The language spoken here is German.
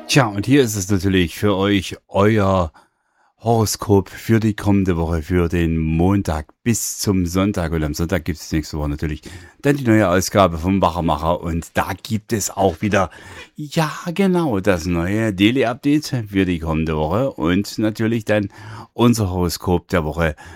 Tja, und hier ist es natürlich für euch euer Horoskop für die kommende Woche, für den Montag bis zum Sonntag. Und am Sonntag gibt es nächste Woche natürlich dann die neue Ausgabe vom Wachermacher. Und da gibt es auch wieder, ja genau, das neue Daily Update für die kommende Woche. Und natürlich dann unser Horoskop der Woche